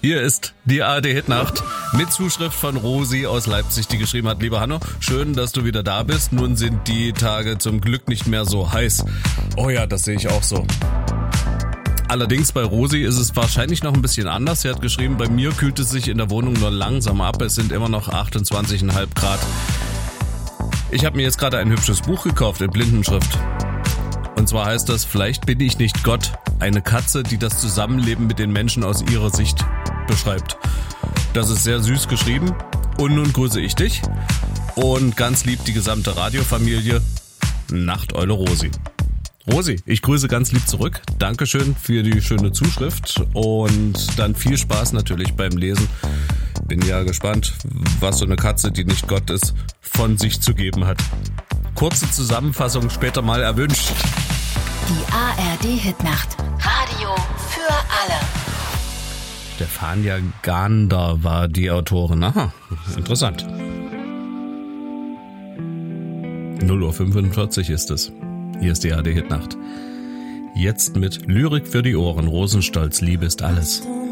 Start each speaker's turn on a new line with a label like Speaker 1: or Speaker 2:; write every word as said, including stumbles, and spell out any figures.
Speaker 1: Hier ist die A R D-Hitnacht mit Zuschrift von Rosi aus Leipzig, die geschrieben hat: Lieber Hanno, schön, dass du wieder da bist. Nun sind die Tage zum Glück nicht mehr so heiß. Oh ja, das sehe ich auch so. Allerdings bei Rosi ist es wahrscheinlich noch ein bisschen anders. Sie hat geschrieben, bei mir kühlt es sich in der Wohnung nur langsam ab. Es sind immer noch achtundzwanzig Komma fünf Grad. Ich habe mir jetzt gerade ein hübsches Buch gekauft in Blindenschrift. Und zwar heißt das: Vielleicht bin ich nicht Gott. Eine Katze, die das Zusammenleben mit den Menschen aus ihrer Sicht beschreibt. Das ist sehr süß geschrieben. Und nun grüße ich dich. Und ganz lieb die gesamte Radiofamilie. Nachteule Rosi. Rosi, ich grüße ganz lieb zurück. Dankeschön für die schöne Zuschrift und dann viel Spaß natürlich beim Lesen. Bin ja gespannt, was so eine Katze, die nicht Gott ist, von sich zu geben hat. Kurze Zusammenfassung später mal erwünscht.
Speaker 2: Die A R D-Hitnacht. Radio für alle.
Speaker 1: Stefania Gander war die Autorin. Aha, interessant. null Uhr fünfundvierzig ist es. Hier ist die A R D-Hitnacht. Jetzt mit Lyrik für die Ohren. Rosenstolz, Liebe ist alles.